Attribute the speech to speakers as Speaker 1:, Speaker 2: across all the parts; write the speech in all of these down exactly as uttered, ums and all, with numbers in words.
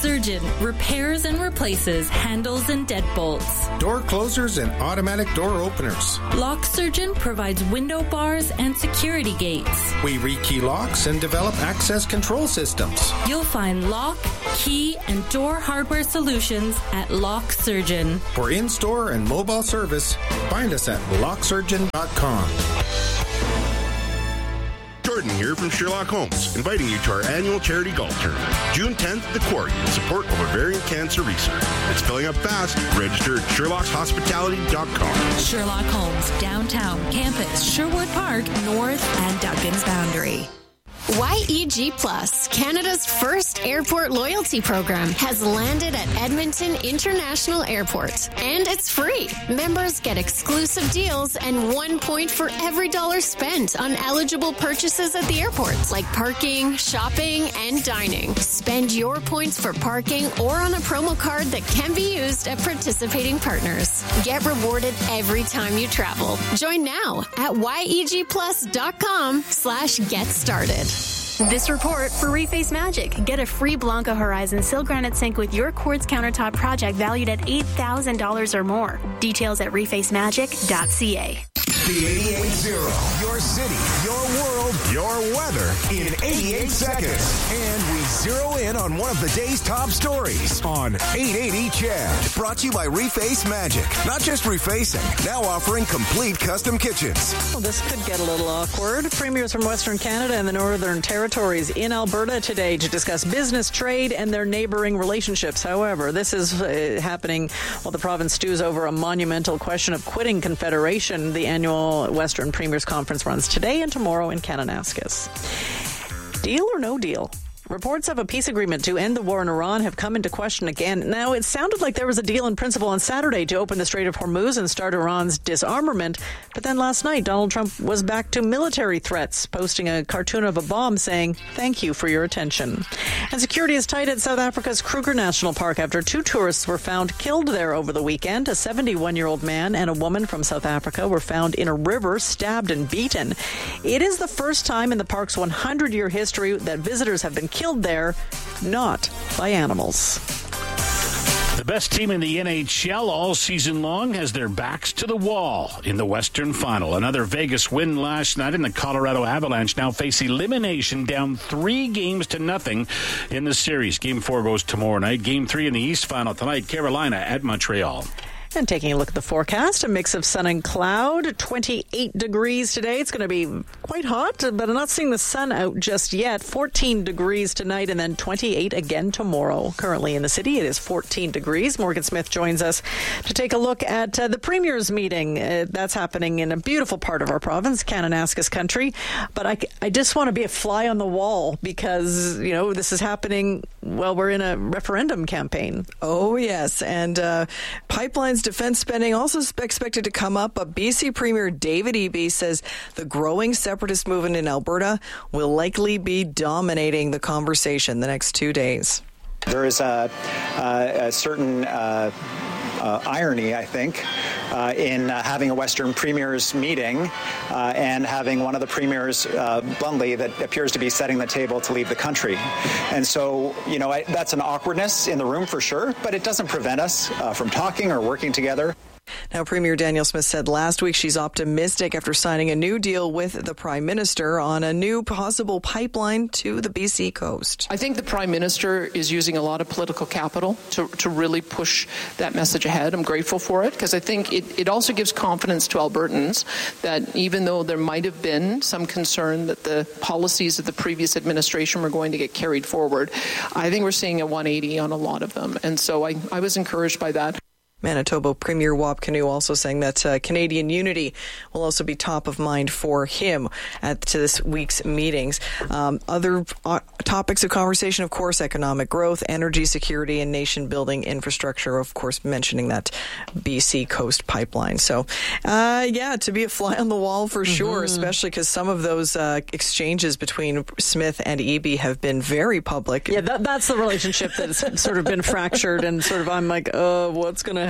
Speaker 1: Surgeon repairs and replaces handles and deadbolts.
Speaker 2: Door closers and automatic door openers.
Speaker 1: Lock Surgeon provides window bars and security gates.
Speaker 2: We rekey locks and develop access control systems.
Speaker 1: You'll find lock, key, and door hardware solutions at Lock Surgeon.
Speaker 2: For in-store and mobile service, find us at lock surgeon dot com.
Speaker 3: Jordan here from Sherlock Holmes, inviting you to our annual charity golf tournament, June tenth at the Quarry, in support of ovarian cancer research. It's filling up fast. Register at sherlocks hospitality dot com.
Speaker 4: Sherlock Holmes, downtown, campus, Sherwood Park, North, and Duncan's Boundary.
Speaker 5: Y E G Plus, Canada's first airport loyalty program, has landed at Edmonton International Airport. And it's free. Members get exclusive deals and one point for every dollar spent on eligible purchases at the airport, like parking, shopping, and dining. Spend your points for parking or on a promo card that can be used at participating partners. Get rewarded every time you travel. Join now at Y E G plus dot com slash get started.
Speaker 6: This report for Reface Magic. Get a free Blanca Horizon Sil Granite Sink with your quartz countertop project valued at eight thousand dollars or more. Details at reface magic dot c a.
Speaker 7: The eighty-eight zero. Your city, your world, your weather in eighty-eight seconds. And we zero in on one of the day's top stories on eight eighty C H E D. Brought to you by Reface Magic. Not just refacing, now offering complete custom kitchens.
Speaker 8: Well, this could get a little awkward. Premiers from Western Canada and the Northern Territories in Alberta today to discuss business, trade, and their neighboring relationships. However, this is uh, happening while the province stews over a monumental question of quitting Confederation. The annual Western Premiers Conference runs today and tomorrow in Kananaskis. Deal or no deal? Reports of a peace agreement to end the war in Iran have come into question again. Now, it sounded like there was a deal in principle on Saturday to open the Strait of Hormuz and start Iran's disarmament. But then last night, Donald Trump was back to military threats, posting a cartoon of a bomb saying, "Thank you for your attention." And security is tight at South Africa's Kruger National Park after two tourists were found killed there over the weekend. A seventy-one-year-old man and a woman from South Africa were found in a river, stabbed and beaten. It is the first time in the park's one hundred year history that visitors have been killed there, not by animals.
Speaker 9: The best team in the N H L all season long has their backs to the wall in the Western Final. Another Vegas win last night, and the Colorado Avalanche now face elimination, down three games to nothing in the series. Game four goes tomorrow night. Game three in the East Final tonight, Carolina at Montreal.
Speaker 8: And taking a look at the forecast, a mix of sun and cloud, twenty-eight degrees today. It's going to be quite hot, but I'm not seeing the sun out just yet. fourteen degrees tonight and then twenty-eight again tomorrow. Currently in the city, it is fourteen degrees. Morgan Smith joins us to take a look at uh, the Premier's meeting. Uh, that's happening in a beautiful part of our province, Kananaskis country. But I, I just want to be a fly on the wall because, you know, this is happening while we're in a referendum campaign.
Speaker 10: Oh, yes. And uh, pipelines defense spending also expected to come up, but B C Premier David Eby says the growing separatist movement in Alberta will likely be dominating the conversation the next two days.
Speaker 11: There is a, a, a certain uh, uh, irony, I think, uh, in uh, having a Western Premiers meeting uh, and having one of the premiers, uh, bluntly, that appears to be setting the table to leave the country. And so, you know, I, that's an awkwardness in the room for sure, but it doesn't prevent us uh, from talking or working together.
Speaker 10: Now, Premier Danielle Smith said last week she's optimistic after signing a new deal with the Prime Minister on a new possible pipeline to the B C coast.
Speaker 12: I think the Prime Minister is using a lot of political capital to, to really push that message ahead. I'm grateful for it because I think it, it also gives confidence to Albertans that even though there might have been some concern that the policies of the previous administration were going to get carried forward, I think we're seeing a one eighty on a lot of them. And so I, I was encouraged by that.
Speaker 10: Manitoba Premier Wap Kinew also saying that uh, Canadian unity will also be top of mind for him at this week's meetings. Um, other uh, topics of conversation, of course, economic growth, energy security, and nation-building infrastructure, of course, mentioning that B C Coast pipeline. So, uh, yeah, to be a fly on the wall for mm-hmm. sure, especially because some of those uh, exchanges between Smith and Eby have been very public.
Speaker 8: Yeah, that, that's the relationship that's sort of been fractured and sort of I'm like, oh, what's going to happen?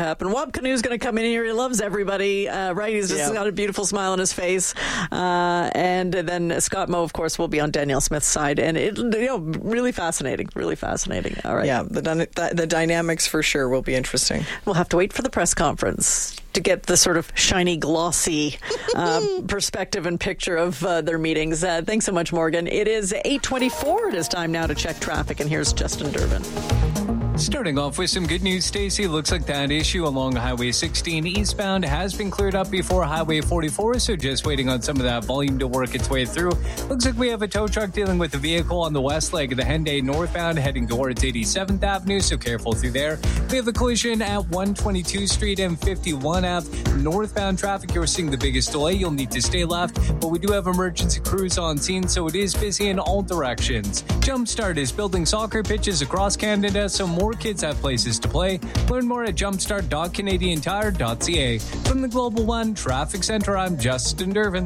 Speaker 8: happen. Wap Canoe's going to come in here. He loves everybody, uh, right? He's just yeah. got a beautiful smile on his face. Uh, and then Scott Moe, of course, will be on Danielle Smith's side. And it, you know, really fascinating, really fascinating. All right.
Speaker 10: Yeah, the, the, the dynamics for sure will be interesting.
Speaker 8: We'll have to wait for the press conference to get the sort of shiny, glossy uh, perspective and picture of uh, their meetings. Uh, thanks so much, Morgan. It is eight twenty-four. It is time now to check traffic, and here's Justin Durbin.
Speaker 13: Starting off with some good news, Stacey. Looks like that issue along Highway sixteen eastbound has been cleared up before Highway forty-four, so just waiting on some of that volume to work its way through. Looks like we have a tow truck dealing with a vehicle on the west leg of the Henday northbound heading towards eighty-seventh Avenue, so careful through there. We have a collision at one twenty-two Street and fifty-one Avenue. Northbound traffic, you're seeing the biggest delay. You'll need to stay left, but we do have emergency crews on scene, so it is busy in all directions. Jumpstart is building soccer pitches across Canada, so more kids have places to play. Learn more at jumpstart dot canadian tire dot c a. From the Global One Traffic Center, I'm Justin Durbin.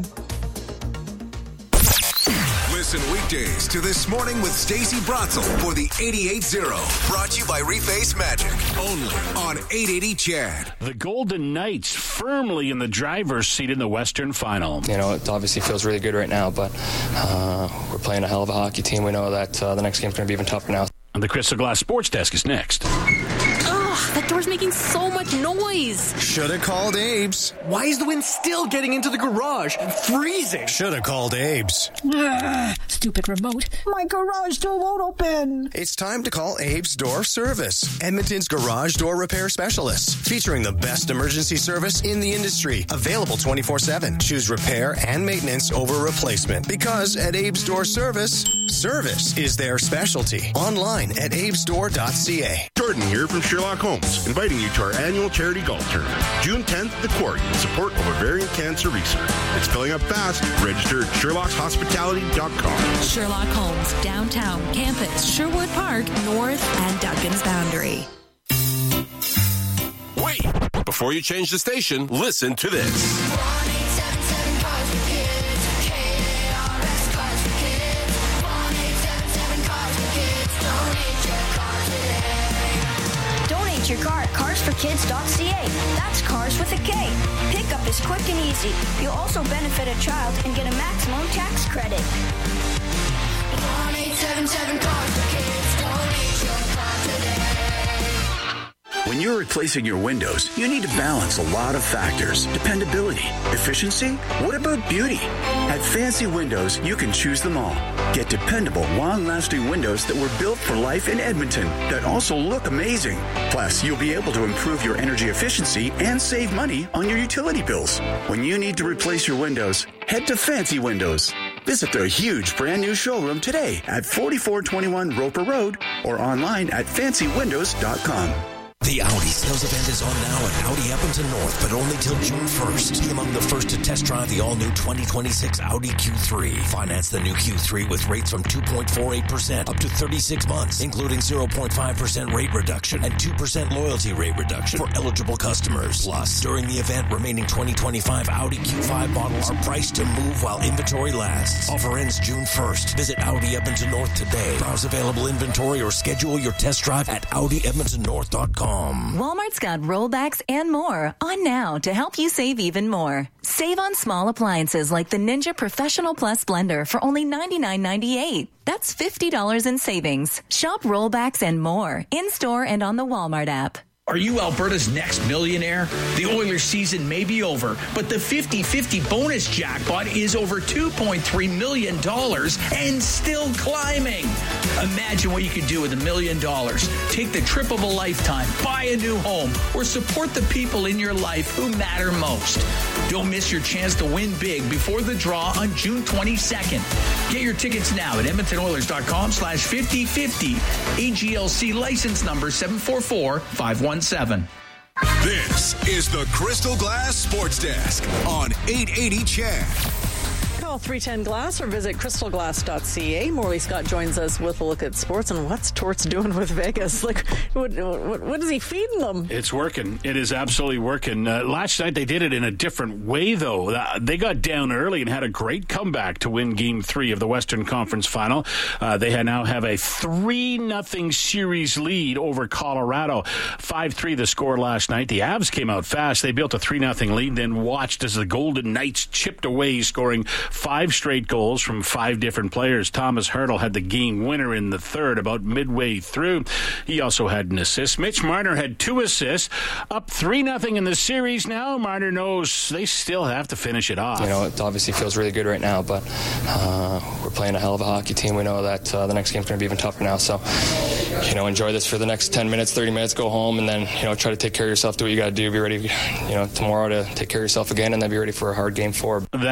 Speaker 7: Listen weekdays to This Morning with Stacey Bratzel for the eighty-eight zero. Brought to you by Reface Magic. Only on eight eighty C H E D.
Speaker 9: The Golden Knights firmly in the driver's seat in the Western Final.
Speaker 14: You know, it obviously feels really good right now, but uh, we're playing a hell of a hockey team. We know that uh, the next game's going to be even tougher now.
Speaker 9: And the Crystal Glass Sports Desk is next.
Speaker 1: Ugh, that door's making so much noise.
Speaker 2: Should've called Abe's.
Speaker 15: Why is the wind still getting into the garage? I'm freezing.
Speaker 2: Should've called Abe's.
Speaker 16: Ah, stupid remote. My garage door won't open.
Speaker 2: It's time to call Abe's Door Service, Edmonton's garage door repair specialists, featuring the best emergency service in the industry. Available twenty-four seven. Choose repair and maintenance over replacement, because at Abe's Door Service, service is their specialty. Online at abes door dot c a.
Speaker 3: Jordan here from Sherlock Holmes, inviting you to our annual charity golf tournament. June tenth, the Quarry, in support of ovarian cancer research. It's filling up fast. Register at sherlocks hospitality dot com.
Speaker 4: Sherlock Holmes, downtown, campus, Sherwood Park, North, and Duncan's Boundary.
Speaker 17: Wait! Before you change the station, listen to this.
Speaker 18: Your car at cars for kids dot c a. That's cars with a K. Pickup is quick and easy. You'll also benefit a child and get a maximum tax credit. one eight seven seven cars for kids. Donate your car today.
Speaker 19: When you're replacing your windows, you need to balance a lot of factors. Dependability, efficiency, what about beauty? At Fancy Windows, you can choose them all. Get dependable, long-lasting windows that were built for life in Edmonton that also look amazing. Plus, you'll be able to improve your energy efficiency and save money on your utility bills. When you need to replace your windows, head to Fancy Windows. Visit their huge brand new showroom today at forty-four twenty-one Roper Road or online at fancy windows dot com.
Speaker 20: The Audi sales event is on now at Audi Edmonton North, but only till June first. Be among the first to test drive the all-new twenty twenty-six Audi Q three. Finance the new Q three with rates from two point four eight percent up to thirty-six months, including zero point five percent rate reduction and two percent loyalty rate reduction for eligible customers. Plus, during the event, remaining twenty twenty-five Audi Q five models are priced to move while inventory lasts. Offer ends June first. Visit Audi Edmonton North today. Browse available inventory or schedule your test drive at audi edmonton north dot com.
Speaker 4: Walmart's got rollbacks and more on now to help you save even more. Save on small appliances like the Ninja Professional Plus blender for only ninety-nine ninety-eight. That's fifty dollars in savings. Shop rollbacks and more in-store and on the Walmart app.
Speaker 21: Are you Alberta's next millionaire? The Oilers season may be over, but the fifty-fifty bonus jackpot is over two point three million dollars and still climbing. Imagine what you could do with a million dollars. Take the trip of a lifetime, buy a new home, or support the people in your life who matter most. Don't miss your chance to win big before the draw on June twenty-second. Get your tickets now at edmonton oilers dot com slash fifty fifty. A G L C license number seven four four five one seven.
Speaker 7: This is the Crystal Glass Sports Desk on eight eighty C H E D.
Speaker 8: Call three one zero glass or visit crystal glass dot c a. Morley Scott joins us with a look at sports and what's Torts doing with Vegas. Like, what, what, what is he feeding them?
Speaker 9: It's working. It is absolutely working. Uh, last night they did it in a different way, though. Uh, they got down early and had a great comeback to win Game Three of the Western Conference Final. Uh, they now have a three nothing series lead over Colorado. five three the score last night. The Avs came out fast. They built a three nothing lead, then watched as the Golden Knights chipped away, scoring five straight goals from five different players. Thomas Hertl had the game winner in the third about midway through. He also had an assist. Mitch Marner had two assists. Up three nothing in the series now. Marner knows they still have to finish it off.
Speaker 14: You know, it obviously feels really good right now, but uh, we're playing a hell of a hockey team. We know that uh, the next game's going to be even tougher now. So, you know, enjoy this for the next ten minutes, thirty minutes, go home, and then, you know, try to take care of yourself, do what you got to do, be ready, you know, tomorrow to take care of yourself again, and then be ready for a hard game four.